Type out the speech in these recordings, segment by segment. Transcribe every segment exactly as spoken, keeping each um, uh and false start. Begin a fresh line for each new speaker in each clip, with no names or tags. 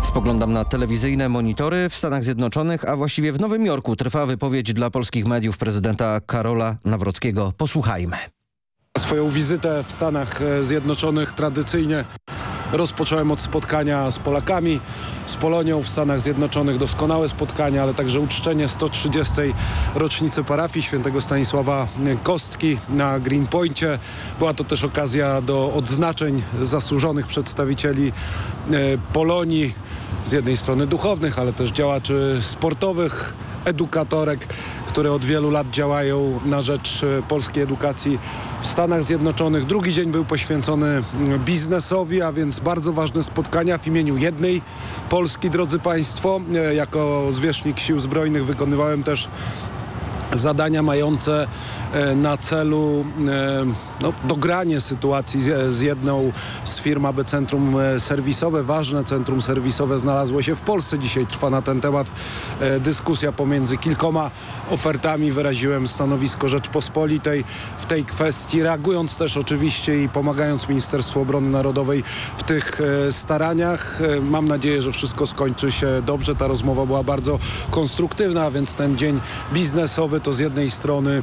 Spoglądam na telewizyjne monitory w Stanach Zjednoczonych, a właściwie w Nowym Jorku trwa wypowiedź dla polskich mediów prezydenta Karola Nawrockiego. Posłuchajmy.
Swoją wizytę w Stanach Zjednoczonych tradycyjnie rozpocząłem od spotkania z Polakami, z Polonią w Stanach Zjednoczonych. Doskonałe spotkanie, ale także uczczenie sto trzydziestej rocznicy parafii świętego Stanisława Kostki na Greenpoincie. Była to też okazja do odznaczeń zasłużonych przedstawicieli Polonii, z jednej strony duchownych, ale też działaczy sportowych, edukatorek, które od wielu lat działają na rzecz polskiej edukacji w Stanach Zjednoczonych. Drugi dzień był poświęcony biznesowi, a więc bardzo ważne spotkania w imieniu jednej Polski, drodzy Państwo. Jako zwierzchnik Sił Zbrojnych wykonywałem też zadania mające na celu no, dogranie sytuacji z, z jedną z firm, aby centrum serwisowe, ważne centrum serwisowe znalazło się w Polsce. Dzisiaj trwa na ten temat dyskusja pomiędzy kilkoma ofertami. Wyraziłem stanowisko Rzeczpospolitej w tej kwestii, reagując też oczywiście i pomagając Ministerstwu Obrony Narodowej w tych staraniach. Mam nadzieję, że wszystko skończy się dobrze. Ta rozmowa była bardzo konstruktywna, a więc ten dzień biznesowy to z jednej strony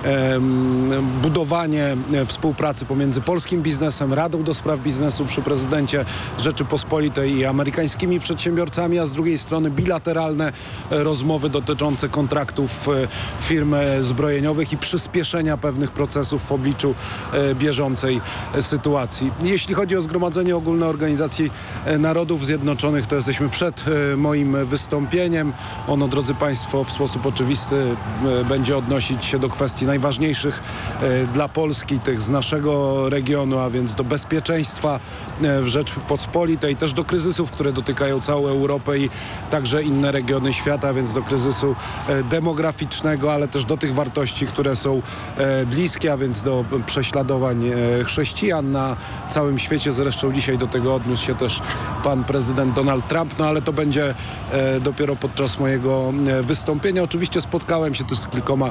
budowanie współpracy pomiędzy polskim biznesem, Radą do Spraw Biznesu przy prezydencie Rzeczypospolitej i amerykańskimi przedsiębiorcami, a z drugiej strony bilateralne rozmowy dotyczące kontraktów firm zbrojeniowych i przyspieszenia pewnych procesów w obliczu bieżącej sytuacji. Jeśli chodzi o Zgromadzenie Ogólne Organizacji Narodów Zjednoczonych, to jesteśmy przed moim wystąpieniem. Ono, drodzy Państwo, w sposób oczywisty będzie odnosić się do kwestii najważniejszych dla Polski, tych z naszego regionu, a więc do bezpieczeństwa w Rzeczypospolitej, też do kryzysów, które dotykają całą Europę i także inne regiony świata, a więc do kryzysu demograficznego, ale też do tych wartości, które są bliskie, a więc do prześladowań chrześcijan na całym świecie. Zresztą dzisiaj do tego odniósł się też pan prezydent Donald Trump, no ale to będzie dopiero podczas mojego wystąpienia. Oczywiście spotkałem się też z kilkoma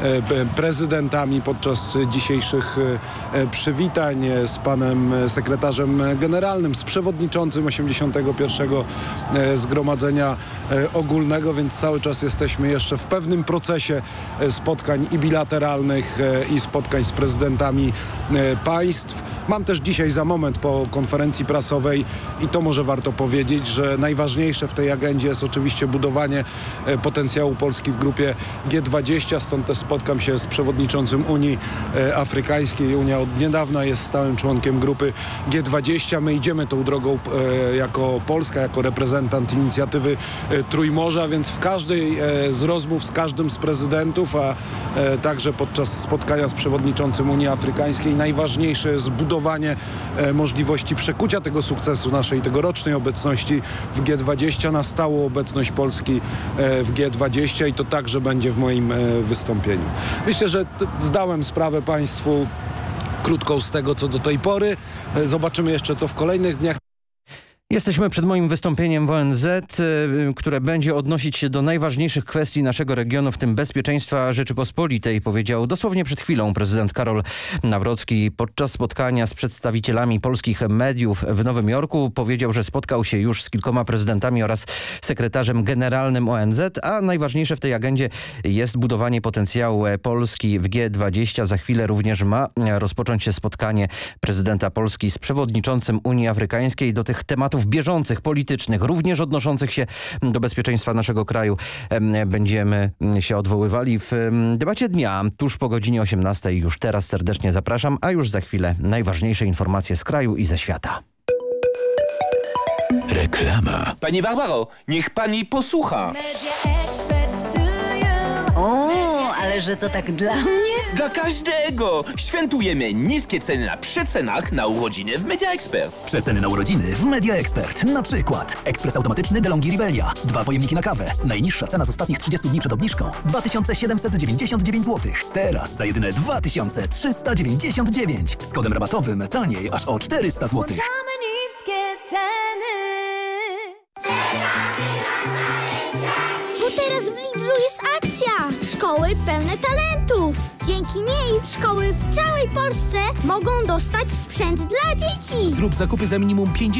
prezydentami podczas dzisiejszych przywitań, z panem sekretarzem generalnym, z przewodniczącym osiemdziesiątego pierwszego Zgromadzenia Ogólnego, więc cały czas jesteśmy jeszcze w pewnym procesie spotkań i bilateralnych, i spotkań z prezydentami państw. Mam też dzisiaj za moment po konferencji prasowej, i to może warto powiedzieć, że najważniejsze w tej agendzie jest oczywiście budowanie potencjału Polski w grupie G dwadzieścia, stąd też spotkam się z przewodniczącym Unii Afrykańskiej. Unia od niedawna jest stałym członkiem grupy G dwadzieścia. My idziemy tą drogą e, jako Polska, jako reprezentant inicjatywy e, Trójmorza, więc w każdej e, z rozmów z każdym z prezydentów, a e, także podczas spotkania z przewodniczącym Unii Afrykańskiej najważniejsze jest budowanie e, możliwości przekucia tego sukcesu naszej tegorocznej obecności w G dwadzieścia na stałą obecność Polski e, w G dwadzieścia i to także będzie w moim e, wystąpieniu. Myślę, że zdałem sprawę Państwu krótką z tego, co do tej pory. Zobaczymy jeszcze, co w kolejnych dniach.
Jesteśmy przed moim wystąpieniem w O N Z, które będzie odnosić się do najważniejszych kwestii naszego regionu, w tym bezpieczeństwa Rzeczypospolitej, powiedział dosłownie przed chwilą prezydent Karol Nawrocki podczas spotkania z przedstawicielami polskich mediów w Nowym Jorku. Powiedział, że spotkał się już z kilkoma prezydentami oraz sekretarzem generalnym O N Z, a najważniejsze w tej agendzie jest budowanie potencjału Polski w G dwadzieścia. Za chwilę również ma rozpocząć się spotkanie prezydenta Polski z przewodniczącym Unii Afrykańskiej. Do tych tematów bieżących, politycznych, również odnoszących się do bezpieczeństwa naszego kraju będziemy się odwoływali w debacie dnia tuż po godzinie osiemnastej. Już teraz serdecznie zapraszam, a już za chwilę najważniejsze informacje z kraju i ze świata.
Reklama. Pani Barbaro, niech pani posłucha.
O, ale że to tak dla mnie?
Dla każdego! Świętujemy niskie ceny na przecenach na urodziny w Media Expert.
Przeceny na urodziny w Media Expert. Na przykład ekspres automatyczny DeLonghi Rivelia. Dwa pojemniki na kawę. Najniższa cena z ostatnich trzydziestu dni przed obniżką dwa tysiące siedemset dziewięćdziesiąt dziewięć złotych. Teraz za jedyne dwa tysiące trzysta dziewięćdziesiąt dziewięć. Z kodem rabatowym taniej aż o czterysta złotych.
Włączamy niskie ceny.
Bo teraz w Lidlu jest akcja! Szkoły pełne talentów! Dzięki niej szkoły w całej Polsce mogą dostać sprzęt dla dzieci!
Zrób zakupy za minimum pięćdziesiąt